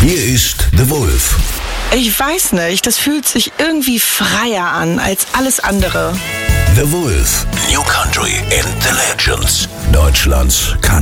Hier ist The Wolf. Ich weiß nicht, das fühlt sich irgendwie freier an als alles andere. The Wolf. New Country and the Legends. Deutschlands Country.